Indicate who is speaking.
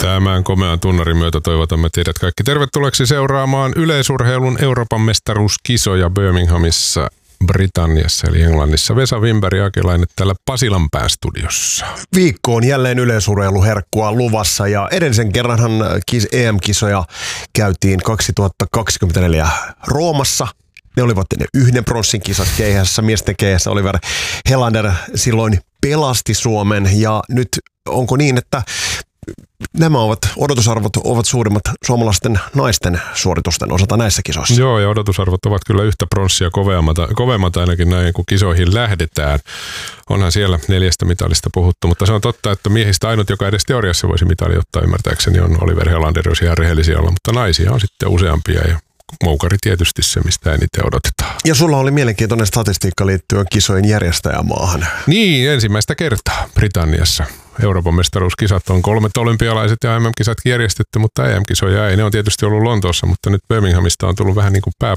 Speaker 1: Tämän komean tunnarin myötä toivotamme teidät kaikki tervetulleeksi seuraamaan yleisurheilun Euroopan mestaruuskisoja Birminghamissa, Britanniassa eli Englannissa. Vesa Wimberg ja Akelainen täällä Pasilanpään studiossa.
Speaker 2: Viikkoon jälleen yleisurheiluherkkua luvassa ja edellisen kerranhan EM-kisoja käytiin 2024 Roomassa. Ne olivat ne yhden pronssin kisat keihässä, miesten keihässä. Oliver Helander silloin pelasti Suomen ja nyt onko niin, että nämä odotusarvot ovat suurimmat suomalaisten naisten suoritusten osalta näissä kisoissa?
Speaker 1: Joo, ja odotusarvot ovat kyllä yhtä pronssia kovemmat ainakin näin, kun kisoihin lähdetään. Onhan siellä 4 mitalista puhuttu, mutta se on totta, että miehistä ainut, joka edes teoriassa voisi mitali ottaa ymmärtääkseni, on Oliver Helander, jos ihan rehellisiä olla, mutta naisia on sitten useampia ja moukari tietysti se, mistä eniten odotetaan.
Speaker 2: Ja sulla oli mielenkiintoinen statistiikka liittyen kisojen järjestäjämaahan.
Speaker 1: Niin, ensimmäistä kertaa Britanniassa. Euroopan mestaruuskisat on 3 olympialaiset ja MM-kisatkin järjestetty, mutta EM-kisoja ei. Ne on tietysti ollut Lontoossa, mutta nyt Birminghamista on tullut vähän niin kuin